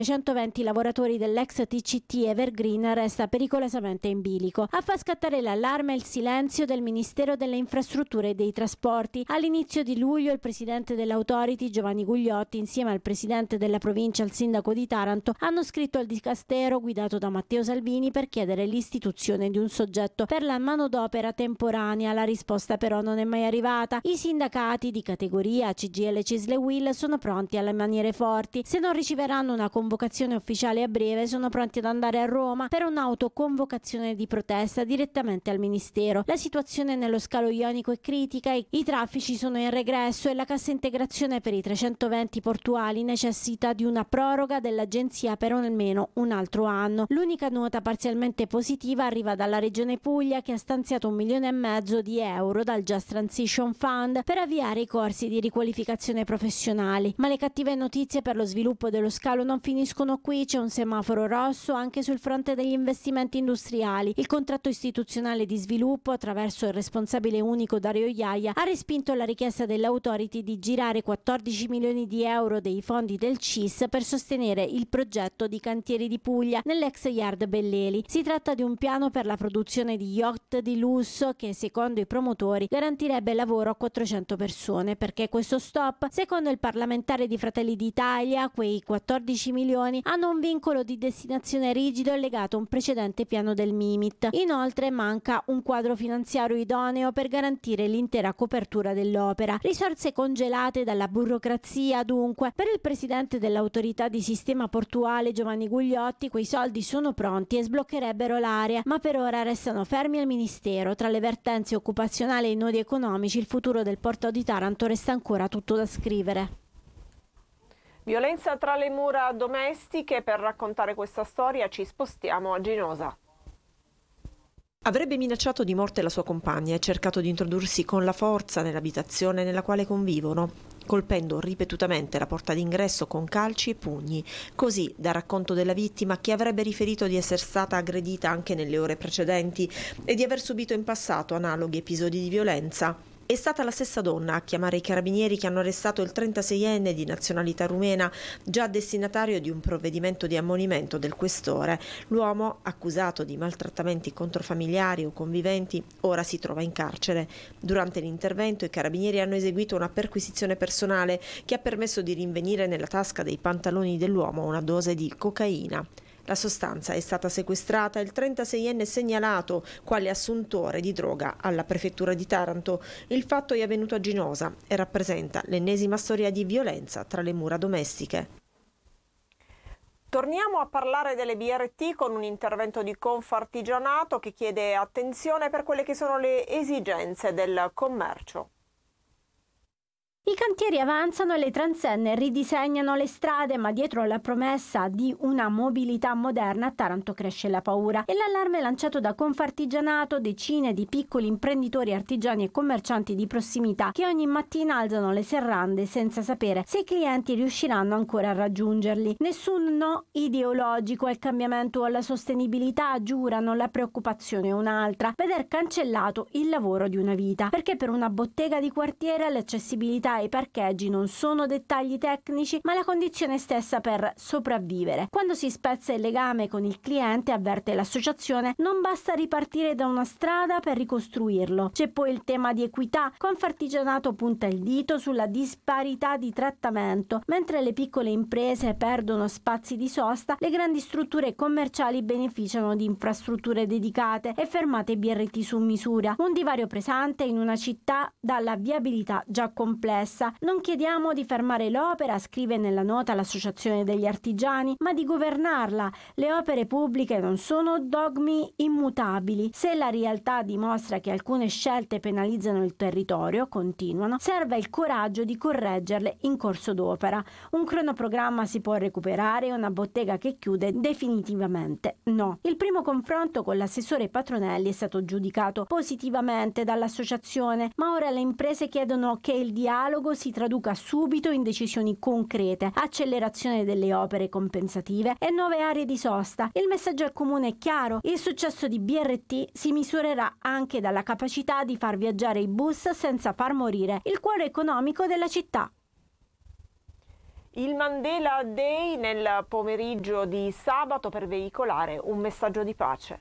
120 lavoratori dell'ex TCT Evergreen resta pericolosamente in bilico. A far scattare l'allarme è il silenzio del Ministero delle Infrastrutture e dei Trasporti. All'inizio di luglio il presidente dell'Authority, Giovanni Gugliotti, insieme al presidente della provincia e al sindaco di Taranto, hanno scritto al dicastero guidato da Matteo Salvini per chiedere l'istituzione di un soggetto per la manodopera temporanea. La risposta però non è mai arrivata. I sindacati di categoria CGIL, CISL e UIL sono pronti alle maniere forti. Se non riceveranno una convocazione ufficiale a breve, sono pronti ad andare a Roma per un'autoconvocazione di protesta direttamente al Ministero. La situazione nello scalo ionico è critica, i traffici sono in regresso e la cassa integrazione per i 320 portuali necessita di una proroga dell'agenzia per almeno un altro anno. L'unica nota parzialmente positiva arriva dalla Regione Puglia, che ha stanziato 1,5 milioni di euro dal Just Transition Fund per avviare i corsi di riqualificazione professionali. Ma le cattive notizie per lo sviluppo dello scalo non finiscono qui. C'è un semaforo rosso anche sul fronte degli investimenti industriali. Il contratto istituzionale di sviluppo, attraverso il responsabile unico Dario Iaia, ha respinto la richiesta dell'Authority di girare 14 milioni di euro dei fondi del CIS per sostenere il progetto di Cantieri di Puglia nell'ex Yard Belleli. Si tratta di un piano per la produzione di yacht di lusso che, secondo i promotori, garantirebbe lavoro a 400 persone. Perché questo stop? Secondo il parlamentare di Fratelli d'Italia, quei 14 milioni hanno un vincolo di destinazione rigido e legato a un precedente piano del Mimit. Inoltre manca un quadro finanziario idoneo per garantire l'intera copertura dell'opera. Risorse congelate dalla burocrazia, dunque. Per il presidente dell'autorità di sistema portuale Giovanni Gugliotti quei soldi sono pronti e sbloccherebbero l'area, ma per ora restano fermi al Ministero. Tra le vertenze occupazionali e i nodi economici, il futuro del porto di Taranto resta ancora tutto da scrivere. Violenza tra le mura domestiche. Per raccontare questa storia ci spostiamo a Ginosa. Avrebbe minacciato di morte la sua compagna e cercato di introdursi con la forza nell'abitazione nella quale convivono, colpendo ripetutamente la porta d'ingresso con calci e pugni, così da racconto della vittima, che avrebbe riferito di essere stata aggredita anche nelle ore precedenti e di aver subito in passato analoghi episodi di violenza. È stata la stessa donna a chiamare i carabinieri che hanno arrestato il 36enne di nazionalità rumena, già destinatario di un provvedimento di ammonimento del questore. L'uomo, accusato di maltrattamenti contro familiari o conviventi, ora si trova in carcere. Durante l'intervento i carabinieri hanno eseguito una perquisizione personale che ha permesso di rinvenire nella tasca dei pantaloni dell'uomo una dose di cocaina. La sostanza è stata sequestrata e il 36enne segnalato quale assuntore di droga alla prefettura di Taranto. Il fatto è avvenuto a Ginosa e rappresenta l'ennesima storia di violenza tra le mura domestiche. Torniamo a parlare delle BRT con un intervento di Confartigianato che chiede attenzione per quelle che sono le esigenze del commercio. I cantieri avanzano e le transenne ridisegnano le strade, ma dietro alla promessa di una mobilità moderna a Taranto cresce la paura. E l'allarme lanciato da Confartigianato, decine di piccoli imprenditori, artigiani e commercianti di prossimità che ogni mattina alzano le serrande senza sapere se i clienti riusciranno ancora a raggiungerli. Nessun no ideologico al cambiamento o alla sostenibilità, giurano. La preoccupazione è un'altra: veder cancellato il lavoro di una vita, perché per una bottega di quartiere l'accessibilità e i parcheggi non sono dettagli tecnici, ma la condizione stessa per sopravvivere. Quando si spezza il legame con il cliente, avverte l'associazione, non basta ripartire da una strada per ricostruirlo. C'è poi il tema di equità. Confartigianato punta il dito sulla disparità di trattamento. Mentre le piccole imprese perdono spazi di sosta, le grandi strutture commerciali beneficiano di infrastrutture dedicate e fermate BRT su misura. Un divario pesante in una città dalla viabilità già complessa. Non chiediamo di fermare l'opera, scrive nella nota l'associazione degli artigiani, ma di governarla. Le opere pubbliche non sono dogmi immutabili. Se la realtà dimostra che alcune scelte penalizzano il territorio, continuano, serve il coraggio di correggerle in corso d'opera. Un cronoprogramma si può recuperare, una bottega che chiude definitivamente no. Il primo confronto con l'assessore Patronelli è stato giudicato positivamente dall'associazione, ma ora le imprese chiedono che il dialogo si traduca subito in decisioni concrete, accelerazione delle opere compensative e nuove aree di sosta. Il messaggio al comune è chiaro: il successo di BRT si misurerà anche dalla capacità di far viaggiare i bus senza far morire il cuore economico della città. Il Mandela Day nel pomeriggio di sabato per veicolare un messaggio di pace.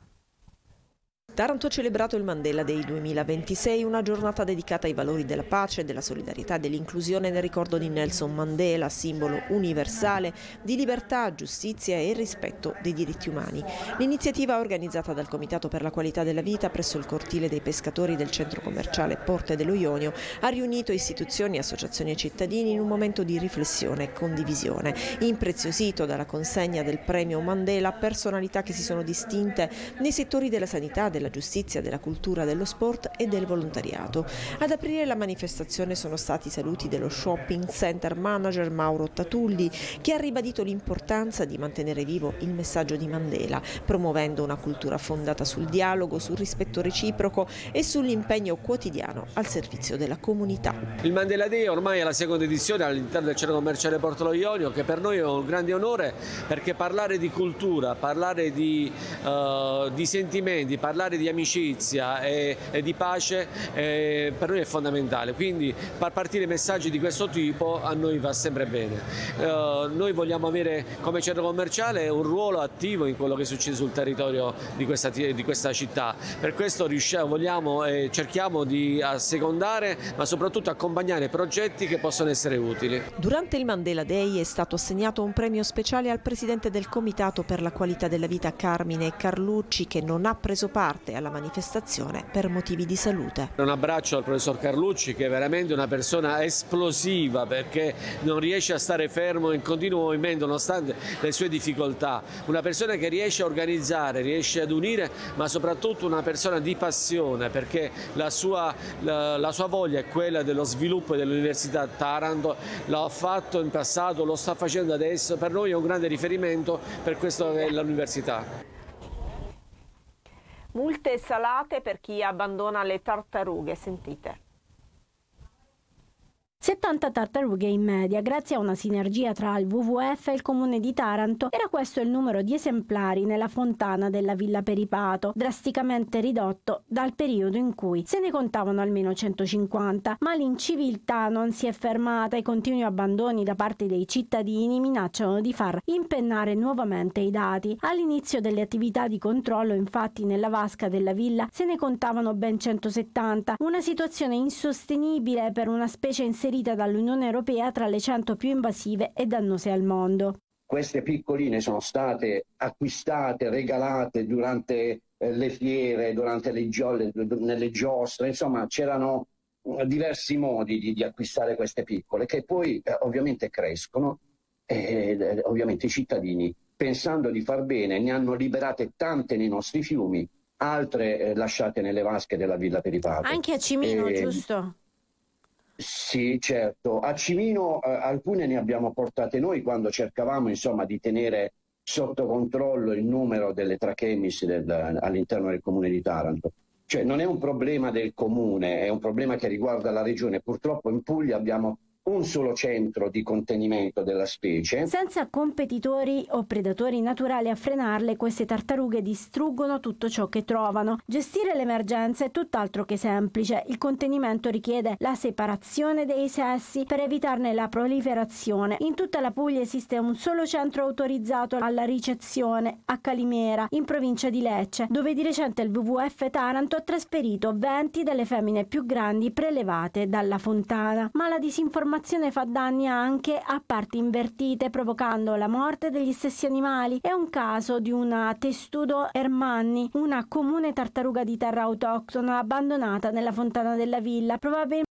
Taranto ha celebrato il Mandela Day 2026, una giornata dedicata ai valori della pace, della solidarietà e dell'inclusione nel ricordo di Nelson Mandela, simbolo universale di libertà, giustizia e rispetto dei diritti umani. L'iniziativa organizzata dal Comitato per la Qualità della Vita presso il cortile dei pescatori del centro commerciale Porte dello Ionio ha riunito istituzioni, associazioni e cittadini in un momento di riflessione e condivisione, impreziosito dalla consegna del premio Mandela a personalità che si sono distinte nei settori della sanità, della giustizia, della cultura, dello sport e del volontariato. Ad aprire la manifestazione sono stati i saluti dello shopping center manager Mauro Tatulli, che ha ribadito l'importanza di mantenere vivo il messaggio di Mandela, promuovendo una cultura fondata sul dialogo, sul rispetto reciproco e sull'impegno quotidiano al servizio della comunità. Il Mandela Day ormai è la seconda edizione all'interno del centro commerciale Porto dello Ionio, che per noi è un grande onore, perché parlare di cultura, parlare di sentimenti, parlare di amicizia e di pace per noi è fondamentale, quindi far partire messaggi di questo tipo a noi va sempre bene. Noi vogliamo avere come centro commerciale un ruolo attivo in quello che succede sul territorio di questa città, per questo vogliamo e cerchiamo di assecondare ma soprattutto accompagnare progetti che possono essere utili. Durante il Mandela Day è stato assegnato un premio speciale al presidente del Comitato per la Qualità della Vita Carmine Carlucci, che non ha preso parte alla manifestazione per motivi di salute. Un abbraccio al professor Carlucci, che è veramente una persona esplosiva, perché non riesce a stare fermo in continuo movimento nonostante le sue difficoltà, una persona che riesce a organizzare, riesce ad unire, ma soprattutto una persona di passione, perché la sua voglia è quella dello sviluppo dell'Università Taranto, l'ha fatto in passato, lo sta facendo adesso, per noi è un grande riferimento per questo che è l'università. Multe salate per chi abbandona le tartarughe, sentite. 70 tartarughe in media, grazie a una sinergia tra il WWF e il Comune di Taranto. Era questo il numero di esemplari nella fontana della Villa Peripato, drasticamente ridotto dal periodo in cui se ne contavano almeno 150. Ma l'inciviltà non si è fermata, i continui abbandoni da parte dei cittadini minacciano di far impennare nuovamente i dati. All'inizio delle attività di controllo, infatti, nella vasca della villa se ne contavano ben 170, una situazione insostenibile per una specie inserita dall'Unione Europea tra le 100 più invasive e dannose al mondo. Queste piccoline sono state acquistate, regalate durante le fiere, durante nelle giostre, insomma c'erano diversi modi di acquistare queste piccole, che poi ovviamente crescono e ovviamente i cittadini, pensando di far bene, ne hanno liberate tante nei nostri fiumi, altre lasciate nelle vasche della Villa Peripato. Anche a Cimino, giusto? Sì, certo. A Cimino alcune ne abbiamo portate noi quando cercavamo, insomma, di tenere sotto controllo il numero delle trachemis all'interno del comune di Taranto. Cioè non è un problema del comune, è un problema che riguarda la regione. Purtroppo in Puglia abbiamo un solo centro di contenimento della specie. Senza competitori o predatori naturali a frenarle, queste tartarughe distruggono tutto ciò che trovano. Gestire l'emergenza è tutt'altro che semplice. Il contenimento richiede la separazione dei sessi per evitarne la proliferazione. In tutta la Puglia esiste un solo centro autorizzato alla ricezione, a Calimera, in provincia di Lecce, dove di recente il WWF Taranto ha trasferito 20 delle femmine più grandi prelevate dalla fontana. Ma la disinformazione fa danni anche a parti invertite, provocando la morte degli stessi animali. È un caso di una Testudo ermanni, una comune tartaruga di terra autoctona abbandonata nella fontana della villa. Probabilmente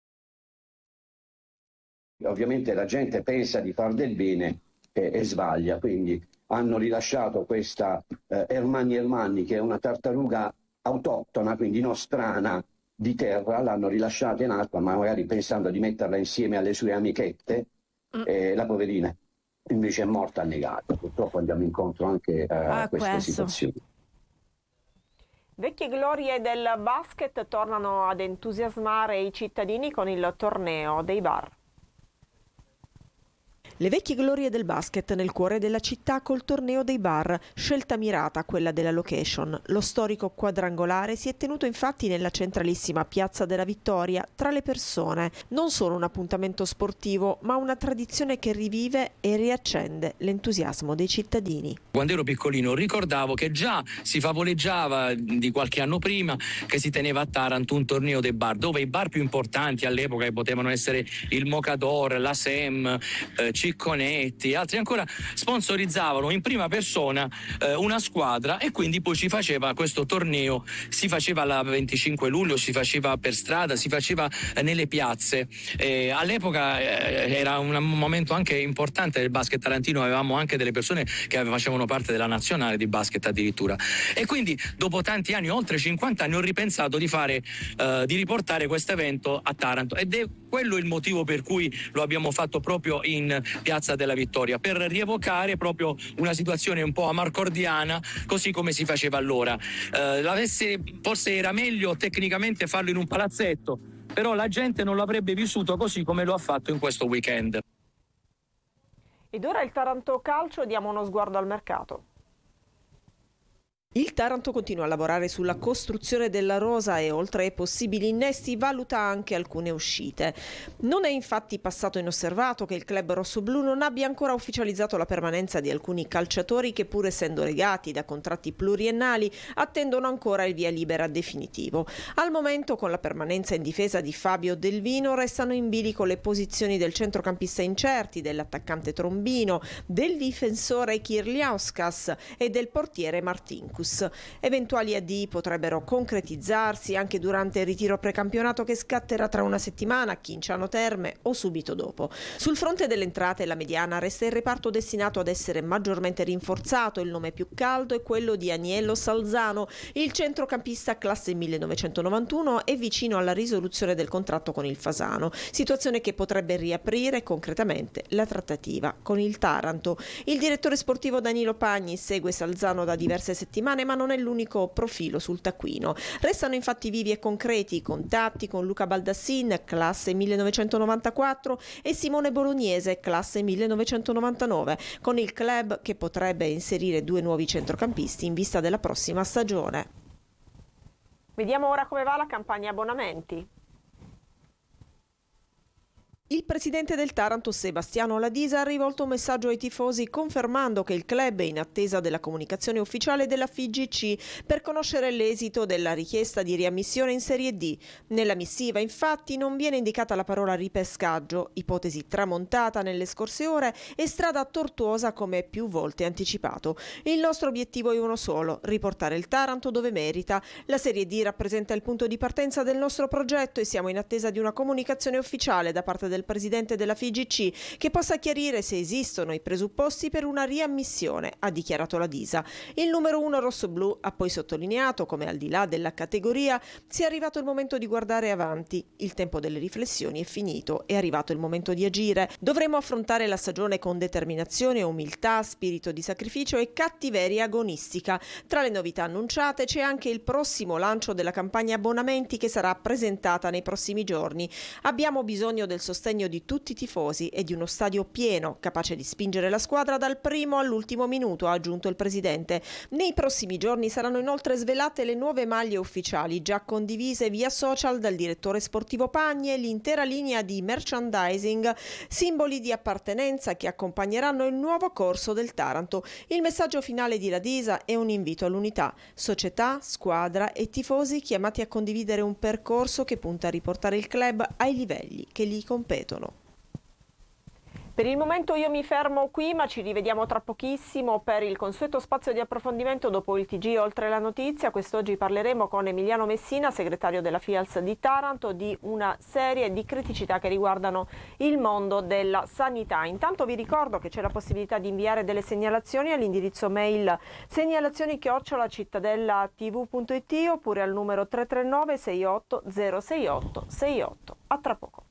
ovviamente la gente pensa di far del bene e sbaglia, quindi hanno rilasciato questa ermanni, che è una tartaruga autoctona, quindi nostrana, di terra, l'hanno rilasciata in acqua, ma magari pensando di metterla insieme alle sue amichette, la poverina invece è morta annegata. Purtroppo andiamo incontro anche a queste situazioni. Vecchie glorie del basket tornano ad entusiasmare i cittadini con il torneo dei bar. Le vecchie glorie del basket nel cuore della città col torneo dei bar, scelta mirata quella della location. Lo storico quadrangolare si è tenuto infatti nella centralissima Piazza della Vittoria tra le persone. Non solo un appuntamento sportivo, ma una tradizione che rivive e riaccende l'entusiasmo dei cittadini. Quando ero piccolino ricordavo che già si favoleggiava di qualche anno prima che si teneva a Taranto un torneo dei bar, dove i bar più importanti all'epoca, che potevano essere il Mocador, la Sem, Cicconetti, altri ancora, sponsorizzavano in prima persona una squadra, e quindi poi si faceva questo torneo, si faceva il 25 luglio, si faceva per strada, si faceva nelle piazze. All'epoca era un momento anche importante del basket tarantino, avevamo anche delle persone che facevano parte della nazionale di basket addirittura, e quindi dopo tanti anni, oltre 50 anni, ho ripensato di riportare questo evento a Taranto, ed è quello il motivo per cui lo abbiamo fatto proprio in Piazza della Vittoria, per rievocare proprio una situazione un po' amarcordiana, così come si faceva allora. Forse era meglio tecnicamente farlo in un palazzetto, però la gente non l'avrebbe vissuto così come lo ha fatto in questo weekend. Ed ora il Taranto Calcio, diamo uno sguardo al mercato. Il Taranto continua a lavorare sulla costruzione della rosa e, oltre ai possibili innesti, valuta anche alcune uscite. Non è infatti passato inosservato che il club rossoblu non abbia ancora ufficializzato la permanenza di alcuni calciatori che, pur essendo legati da contratti pluriennali, attendono ancora il via libera definitivo. Al momento, con la permanenza in difesa di Fabio Del Vino, restano in bilico le posizioni del centrocampista Incerti, dell'attaccante Trombino, del difensore Kirliauskas e del portiere Martinkus. Eventuali addii potrebbero concretizzarsi anche durante il ritiro precampionato che scatterà tra una settimana a Chinciano Terme o subito dopo. Sul fronte delle entrate, la mediana resta il reparto destinato ad essere maggiormente rinforzato. Il nome più caldo è quello di Aniello Salzano. Il centrocampista classe 1991 è vicino alla risoluzione del contratto con il Fasano, situazione che potrebbe riaprire concretamente la trattativa con il Taranto. Il direttore sportivo Danilo Pagni segue Salzano da diverse settimane, ma non è l'unico profilo sul taccuino. Restano infatti vivi e concreti i contatti con Luca Baldassin, classe 1994, e Simone Bolognese, classe 1999, con il club che potrebbe inserire 2 nuovi centrocampisti in vista della prossima stagione. Vediamo ora come va la campagna abbonamenti. Il presidente del Taranto, Sebastiano Ladisa, ha rivolto un messaggio ai tifosi confermando che il club è in attesa della comunicazione ufficiale della FIGC per conoscere l'esito della richiesta di riammissione in Serie D. Nella missiva, infatti, non viene indicata la parola ripescaggio, ipotesi tramontata nelle scorse ore e strada tortuosa come più volte anticipato. Il nostro obiettivo è uno solo: riportare il Taranto dove merita. La Serie D rappresenta il punto di partenza del nostro progetto e siamo in attesa di una comunicazione ufficiale da parte del presidente della FIGC che possa chiarire se esistono i presupposti per una riammissione, ha dichiarato Ladisa. Il numero 1 rossoblu ha poi sottolineato come, al di là della categoria, sia arrivato il momento di guardare avanti. Il tempo delle riflessioni è finito, è arrivato il momento di agire. Dovremo affrontare la stagione con determinazione, umiltà, spirito di sacrificio e cattiveria agonistica. Tra le novità annunciate c'è anche il prossimo lancio della campagna abbonamenti che sarà presentata nei prossimi giorni. Abbiamo bisogno del sostegno di tutti i tifosi e di uno stadio pieno, capace di spingere la squadra dal primo all'ultimo minuto, ha aggiunto il presidente. Nei prossimi giorni saranno inoltre svelate le nuove maglie ufficiali, già condivise via social dal direttore sportivo Pagni, e l'intera linea di merchandising, simboli di appartenenza che accompagneranno il nuovo corso del Taranto. Il messaggio finale di Ladisa è un invito all'unità. Società, squadra e tifosi chiamati a condividere un percorso che punta a riportare il club ai livelli che gli competono. Per il momento io mi fermo qui, ma ci rivediamo tra pochissimo per il consueto spazio di approfondimento dopo il TG Oltre la Notizia. Quest'oggi parleremo con Emiliano Messina, segretario della FIALS di Taranto, di una serie di criticità che riguardano il mondo della sanità. Intanto vi ricordo che c'è la possibilità di inviare delle segnalazioni all'indirizzo mail segnalazioni@cittadellatv.it oppure al numero 339 68 068 68. A tra poco.